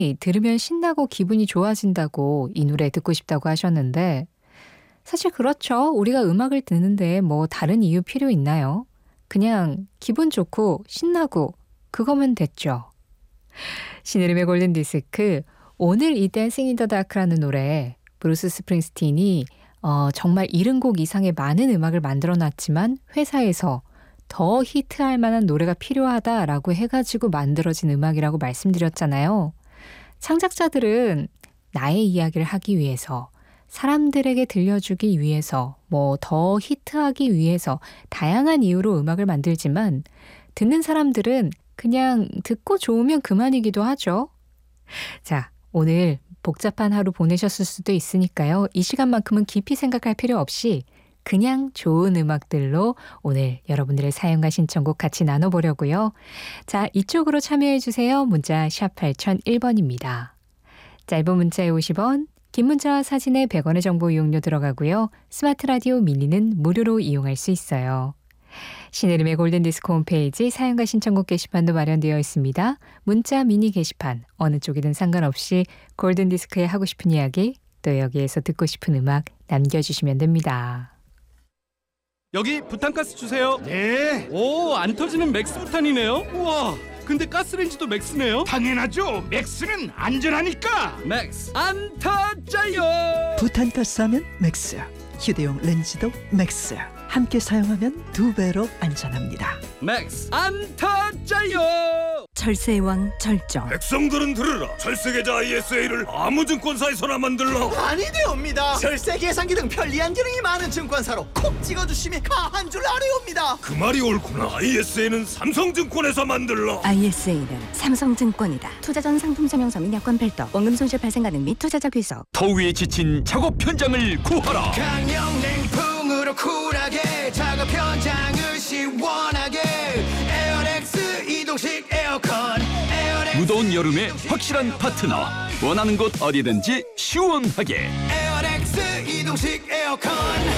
들으면 신나고 기분이 좋아진다고 이 노래 듣고 싶다고 하셨는데 사실 그렇죠. 우리가 음악을 듣는데 뭐 다른 이유 필요 있나요? 그냥 기분 좋고 신나고 그거면 됐죠. 신혜림의 골든디스크 오늘 이 댄싱 인 더 다크라는 노래 브루스 스프링스틴이 정말 70곡 이상의 많은 음악을 만들어놨지만 회사에서 더 히트할 만한 노래가 필요하다라고 해가지고 만들어진 음악이라고 말씀드렸잖아요. 창작자들은 나의 이야기를 하기 위해서 사람들에게 들려주기 위해서 뭐 더 히트하기 위해서 다양한 이유로 음악을 만들지만 듣는 사람들은 그냥 듣고 좋으면 그만이기도 하죠. 자, 오늘 복잡한 하루 보내셨을 수도 있으니까요. 이 시간만큼은 깊이 생각할 필요 없이 그냥 좋은 음악들로 오늘 여러분들의 사연과 신청곡 같이 나눠보려고요. 자, 이쪽으로 참여해주세요. 문자 샵 8001번입니다. 짧은 문자에 50원, 긴 문자와 사진에 100원의 정보 이용료 들어가고요. 스마트 라디오 미니는 무료로 이용할 수 있어요. 신혜림의 골든디스크 홈페이지 사연과 신청곡 게시판도 마련되어 있습니다. 문자 미니 게시판 어느 쪽이든 상관없이 골든디스크에 하고 싶은 이야기 또 여기에서 듣고 싶은 음악 남겨주시면 됩니다. 여기 부탄가스 주세요. 네. 오, 안 터지는 맥스 부탄이네요. 우와, 근데 가스레인지도 맥스네요. 당연하죠. 맥스는 안전하니까. 맥스 안 터져요. 부탄가스 하면 맥스, 휴대용 렌즈도 맥스. 함께 사용하면 2배로 안전합니다. 맥스 안 터져요. 철새의 왕 절정. 백성들은 들으라. 철새계좌 ISA를 아무 증권사에서나 만들라. 아니되옵니다. 절세 계산기 등 편리한 기능이 많은 증권사로 콕 찍어주시면 가한 줄 아뢰옵니다. 그 말이 옳구나. ISA는 삼성증권에서 만들라. ISA는 삼성증권이다. 투자 전 상품 설명서 및 여건 별도, 원금 손실 발생 가능 및 투자자 귀속. 더위에 지친 작업 현장을 구하라. 강력 냉풍으로 쿨하게 작업 현장을 시원하게 에어렉스 이동식 에어컨. 무더운 여름에 확실한 파트너. 원하는 곳 어디든지 시원하게. 에어렉스 이동식 에어컨.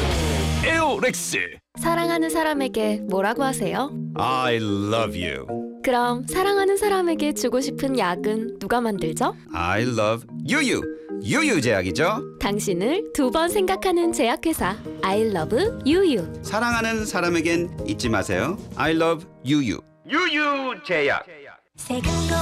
에어렉스. 사랑하는 사람에게 뭐라고 하세요? I love you. 그럼 사랑하는 사람에게 주고 싶은 약은 누가 만들죠? I love 유유. 유유 제약이죠. 당신을 2번 생각하는 제약회사 I love 유유. 사랑하는 사람에겐 잊지 마세요. I love 유유. 유유 제약. 세금